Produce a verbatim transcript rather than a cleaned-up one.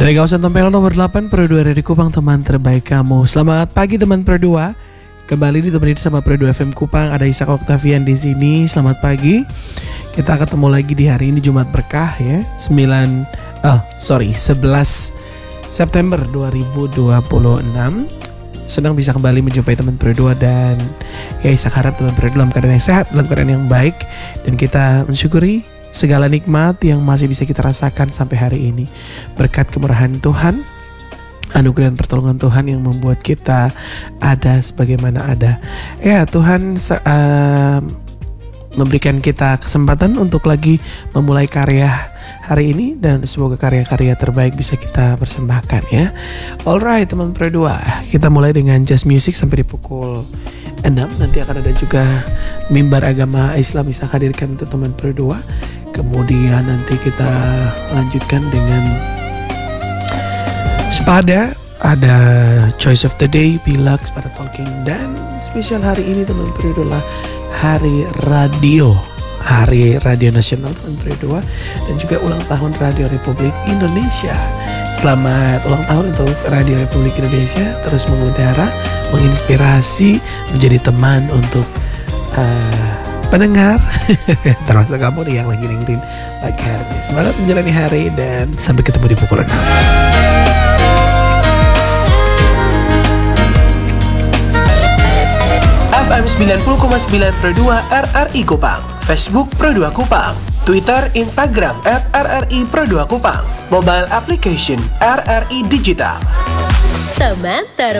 Dari kawasan Tempel nomor delapan Pro dua dari Kupang, teman terbaik kamu. Selamat pagi teman Pro dua. Kembali ditemani sama Pro dua F M Kupang. Ada Ishak Octavian di sini. Selamat pagi. Kita ketemu lagi di hari ini Jumat berkah ya. sembilan oh sorry sebelas September dua ribu dua puluh enam. Senang bisa kembali menjumpai teman Pro dua dan ya Ishak harap teman Pro dua dalam keadaan yang sehat, dalam keadaan yang baik, dan kita mensyukuri segala nikmat yang masih bisa kita rasakan sampai hari ini. Berkat kemurahan Tuhan, anugerah dan pertolongan Tuhan yang membuat kita ada sebagaimana ada. Ya, Tuhan uh, memberikan kita kesempatan untuk lagi memulai karya hari ini, dan semoga karya-karya terbaik bisa kita persembahkan ya. Alright teman Pro dua, kita mulai dengan Just Music sampai di pukul enam. Nanti akan ada juga mimbar agama Islam bisa hadirkan untuk teman Pro dua. Kemudian nanti kita lanjutkan dengan Sepada, ada Choice of the Day, Pilax, pada Talking, dan spesial hari ini teman Pro dua adalah Hari Radio, Hari Radio Nasional teman Pro dua, dan juga ulang tahun Radio Republik Indonesia. Selamat ulang tahun untuk Radio Republik Indonesia, terus mengudara, menginspirasi, menjadi teman untuk uh, pendengar termasuk kamu nih yang lagi dengerin pagi hari ini. Semangat menjalani hari dan sampai ketemu di pukul enam. F M sembilan puluh koma sembilan Pro dua R R I Kupang, Facebook Pro dua Kupang, Twitter, Instagram at R R I Pro dua Kupang, mobile application R R I Digital. Teman terbaik